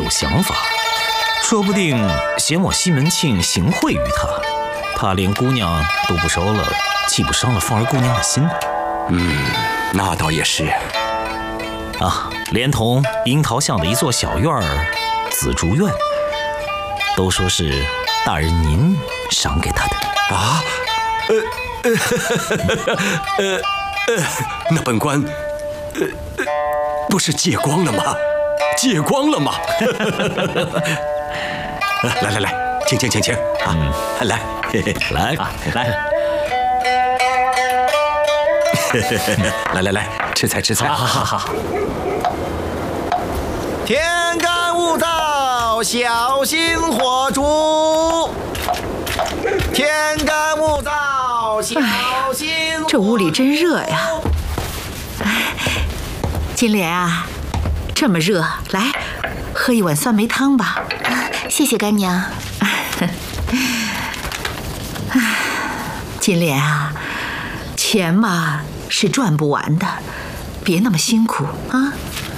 想法，说不定嫌我西门庆行贿于他，怕连姑娘都不收了，岂不伤了凤儿姑娘的心？ 那倒也是。 啊，连同樱桃巷的一座小院儿，紫竹院，都说是大人您赏给他的啊。那本官，不是借光了吗？借光了吗？来，请啊！来， 来， 来，吃菜。 好。 天干物燥，小心火烛。天干物燥，小心火烛。 这屋里真热呀！金莲啊，这么热，来喝一碗酸梅汤吧。 谢谢干娘。 金莲啊，钱嘛是赚不完的，别那么辛苦啊。